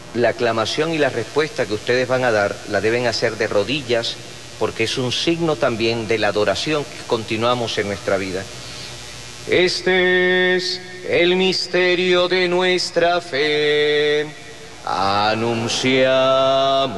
la aclamación y la respuesta que ustedes van a dar la deben hacer de rodillas, porque es un signo también de la adoración que continuamos en nuestra vida. Este es el misterio de nuestra fe. Anunciamos